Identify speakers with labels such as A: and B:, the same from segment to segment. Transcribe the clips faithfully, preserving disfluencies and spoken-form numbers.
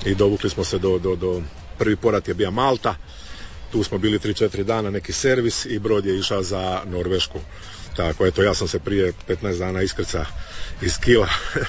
A: i dovukli smo se do, do, do prvi porat je bio Malta, tu smo bili tri četiri dana, neki servis i brod je išao za Norvešku. Tako, eto, ja sam se prije petnaest dana iskrca iz Kila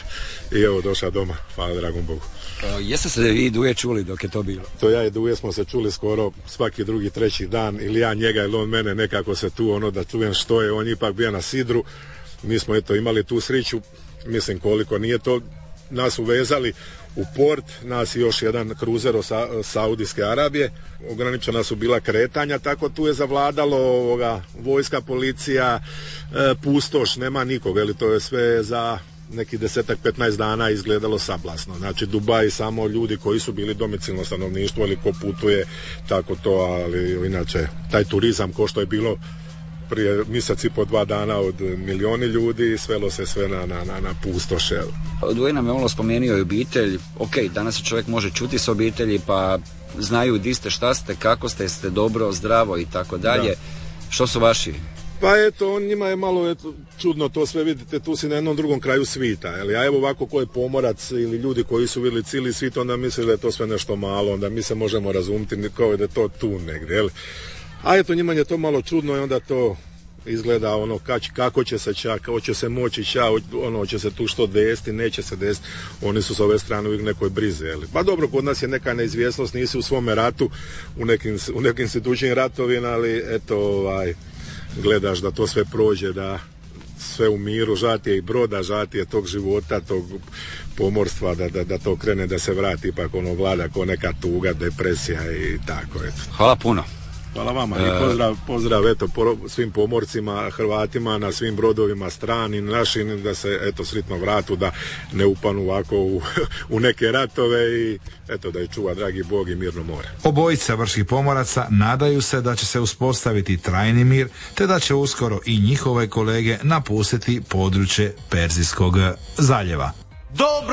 A: i evo došao doma, hvala dragom Bogu.
B: Uh, jeste se vi i Duje čuli dok je to bilo?
A: To ja i Duje smo se čuli skoro svaki drugi, treći dan, ili ja njega ili on mene, nekako se tu ono da čujem što je, on ipak bio na sidru. Mi smo eto imali tu sriću, mislim koliko nije to, nas uvezali u port, nas i još jedan kruzer od Sa- Saudijske Arabije, ograničena su bila kretanja, tako tu je zavladalo ovoga, vojska, policija, e, pustoš, nema nikoga, ili to je sve za neki desetak, petnaest dana izgledalo sablasno. Znači Dubaj samo ljudi koji su bili domicilno stanovništvo ili ko putuje, tako to, ali inače taj turizam ko što je bilo prije mjesec i po dva dana od milioni ljudi, svelo se sve na, na, na, na pustoše.
B: Duje nam je malo spomenuo i obitelj. Ok, danas se čovjek može čuti s obitelji, pa znaju di ste, šta ste, kako ste, ste dobro, zdravo i tako dalje. Što su vaši?
A: Pa eto, on njima je malo eto, čudno to sve, vidite, tu si na jednom drugom kraju svita, jel? A evo ovako ko je pomorac ili ljudi koji su vidjeli cijeli svit, onda misle da je to sve nešto malo, onda mi se možemo razumiti kao da je to tu negdje, jel? A eto, njima je to malo čudno i onda to izgleda ono kač, kako će se čak, hoće se moći ča, ono će se tu što desiti, neće se desiti, oni su s ove strane uvijek nekoj brize, jel? Pa dobro, kod nas je neka neizvjesnost, nisi u svome ratu, u nekim, u nekim se tuđim ratovima, ali eto, ovaj, gledaš da to sve prođe, da sve u miru, žati je i broda, žati je tog života, tog pomorstva, da, da, da to krene, da se vrati, ipak ono vlada ko neka tuga, depresija i tako, eto.
B: Hvala puno.
A: Hvala vama i pozdrav, pozdrav eto, svim pomorcima, Hrvatima na svim brodovima stranim, našim, da se eto sritno vratu, da ne upanu ovako u, u neke ratove i eto da ih čuva dragi Bog i mirno more.
C: Obojica vrških pomoraca nadaju se da će se uspostaviti trajni mir, te da će uskoro i njihove kolege napustiti područje Perzijskog zaljeva. Dobro.